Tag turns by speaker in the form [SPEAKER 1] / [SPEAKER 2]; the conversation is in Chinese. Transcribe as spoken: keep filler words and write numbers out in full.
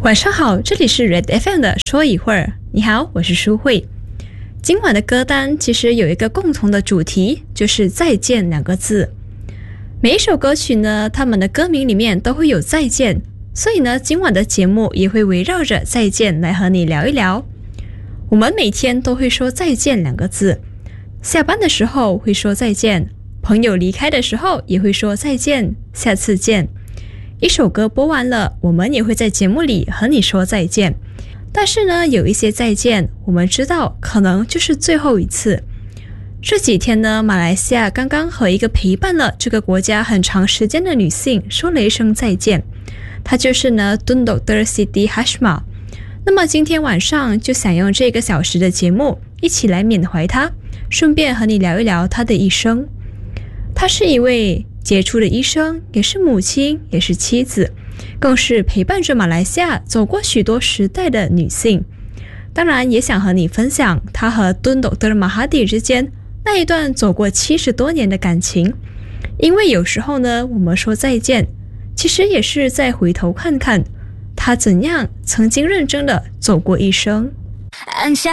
[SPEAKER 1] 晚上好，这里是 Red F M 的说一会儿。你好，我是舒慧。今晚的歌单其实有一个共同的主题，就是再见两个字。每一首歌曲呢，他们的歌名里面都会有再见，所以呢，今晚的节目也会围绕着再见来和你聊一聊。我们每天都会说再见两个字，下班的时候会说再见，朋友离开的时候也会说再见，下次见。一首歌播完了，我们也会在节目里和你说再见。但是呢，有一些再见，我们知道可能就是最后一次。这几天呢，马来西亚刚刚和一个陪伴了这个国家很长时间的女性说了一声再见，她就是呢 Tun Doktor Siti Hashmah。那么今天晚上就想用这个小时的节目一起来缅怀她，顺便和你聊一聊她的一生。她是一位杰出的医生，也是母亲，也是妻子，更是陪伴着马来西亚走过许多时代的女性。当然也想和你分享她和敦斗德马哈迪之间那一段走过七十多年的感情。因为有时候呢，我们说再见，其实也是再回头看看她怎样曾经认真的走过一生。